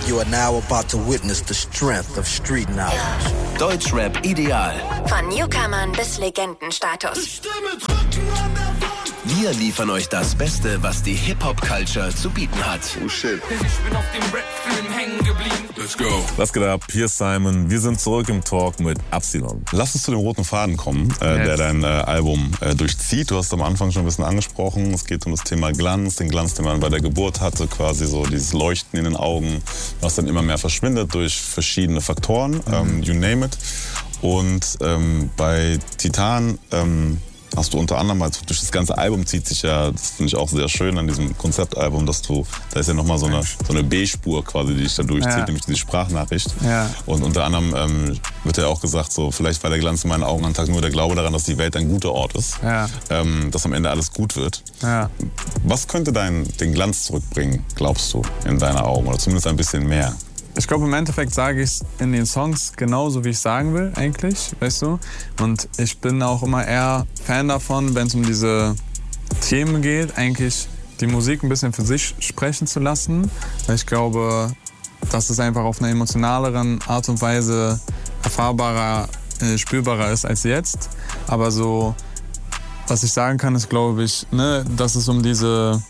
You are now about to witness the strength of street knowledge. Deutschrap ideal. Von Newcomern bis Legendenstatus. Wir liefern euch das Beste, was die Hip-Hop-Culture zu bieten hat. Oh shit. Ich bin auf dem Rap-Film hängen geblieben. Let's go. Was geht ab? Hier ist Simon. Wir sind zurück im Talk mit Absilon. Lass uns zu dem roten Faden kommen, der dein Album durchzieht. Du hast am Anfang schon ein bisschen angesprochen. Es geht um das Thema Glanz, den Glanz, den man bei der Geburt hatte, quasi so dieses Leuchten in den Augen, was dann immer mehr verschwindet durch verschiedene Faktoren, you name it. Und bei Titan hast du unter anderem, also durch das ganze Album zieht sich ja, das finde ich auch sehr schön an diesem Konzeptalbum, dass da ist ja nochmal so eine B-Spur quasi, die dich da durchzieht, nämlich diese Sprachnachricht. Ja. Und unter anderem wird ja auch gesagt, so vielleicht war der Glanz in meinen Augen am Tag nur der Glaube daran, dass die Welt ein guter Ort ist, dass am Ende alles gut wird. Ja. Was könnte den Glanz zurückbringen, glaubst du, in deine Augen, oder zumindest ein bisschen mehr? Ich glaube, im Endeffekt sage ich es in den Songs genauso, wie ich sagen will, eigentlich, weißt du? Und ich bin auch immer eher Fan davon, wenn es um diese Themen geht, eigentlich die Musik ein bisschen für sich sprechen zu lassen. Weil ich glaube, dass es einfach auf einer emotionaleren Art und Weise erfahrbarer, spürbarer ist als jetzt. Aber so, was ich sagen kann, ist, glaube ich, dass es um diese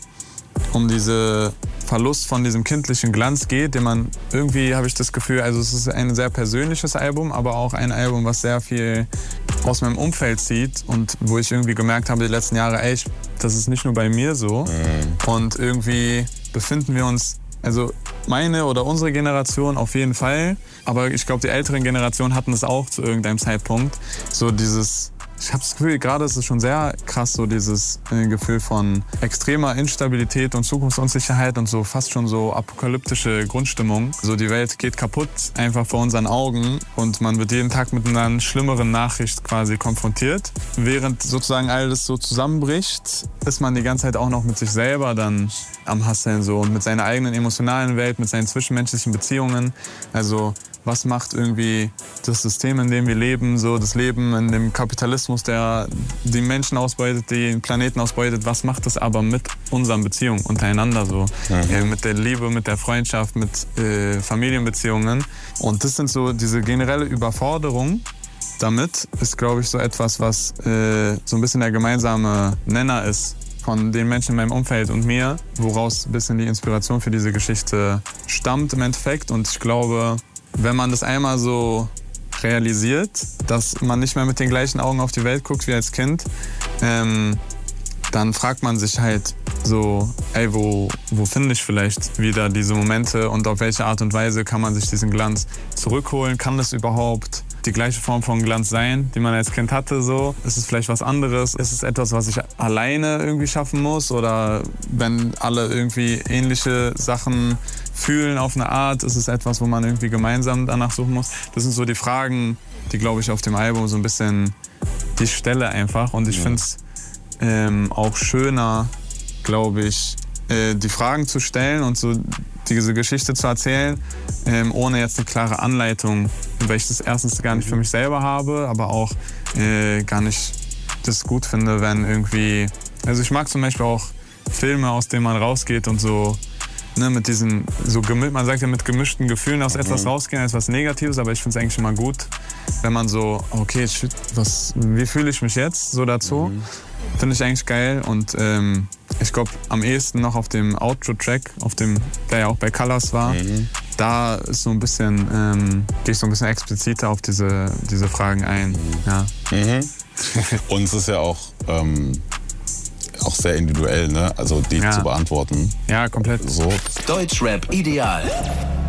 Verlust von diesem kindlichen Glanz geht, den man irgendwie, habe ich das Gefühl, also es ist ein sehr persönliches Album, aber auch ein Album, was sehr viel aus meinem Umfeld zieht und wo ich irgendwie gemerkt habe, die letzten Jahre, das ist nicht nur bei mir so. Und irgendwie befinden wir uns, also meine oder unsere Generation auf jeden Fall, aber ich glaube, die älteren Generationen hatten es auch zu irgendeinem Zeitpunkt, so dieses... Ich habe das Gefühl, gerade ist es schon sehr krass, so dieses Gefühl von extremer Instabilität und Zukunftsunsicherheit und so fast schon so apokalyptische Grundstimmung. So die Welt geht kaputt einfach vor unseren Augen und man wird jeden Tag mit einer schlimmeren Nachricht quasi konfrontiert. Während sozusagen alles so zusammenbricht, ist man die ganze Zeit auch noch mit sich selber dann am Hasseln so und mit seiner eigenen emotionalen Welt, mit seinen zwischenmenschlichen Beziehungen. Also was macht irgendwie das System, in dem wir leben, so das Leben in dem Kapitalismus, der die Menschen ausbeutet, den Planeten ausbeutet, was macht das aber mit unseren Beziehungen untereinander so? Mit der Liebe, mit der Freundschaft, mit Familienbeziehungen. Und das sind so diese generelle Überforderung. Damit ist, glaube ich, so etwas, was so ein bisschen der gemeinsame Nenner ist von den Menschen in meinem Umfeld und mir, woraus ein bisschen die Inspiration für diese Geschichte stammt im Endeffekt. Und ich glaube, wenn man das einmal so realisiert, dass man nicht mehr mit den gleichen Augen auf die Welt guckt wie als Kind, dann fragt man sich halt so, wo finde ich vielleicht wieder diese Momente und auf welche Art und Weise kann man sich diesen Glanz zurückholen? Kann das überhaupt die gleiche Form von Glanz sein, die man als Kind hatte? So? Ist es vielleicht was anderes? Ist es etwas, was ich alleine irgendwie schaffen muss? Oder wenn alle irgendwie ähnliche Sachen fühlen auf eine Art, ist es etwas, wo man irgendwie gemeinsam danach suchen muss? Das sind so die Fragen, die, glaube ich, auf dem Album so ein bisschen die Stelle einfach. Und ich finde es auch schöner, glaube ich, die Fragen zu stellen und so diese Geschichte zu erzählen, ohne jetzt eine klare Anleitung, weil ich das erstens gar nicht für mich selber habe, aber auch gar nicht das gut finde, wenn irgendwie... Also ich mag zum Beispiel auch Filme, aus denen man rausgeht und so, mit diesen, man sagt ja mit gemischten Gefühlen aus etwas rausgehen, als was Negatives, aber ich finde es eigentlich immer gut, wenn man so, okay, shit, wie fühle ich mich jetzt so dazu? Finde ich eigentlich geil und ich glaube am ehesten noch auf dem Outro-Track, der ja auch bei Colors war, da ist so ein bisschen, gehe ich so ein bisschen expliziter auf diese Fragen ein. Ja. Und es ist ja auch sehr individuell, ne? Also die zu beantworten. Ja, komplett. So. Deutschrap ideal.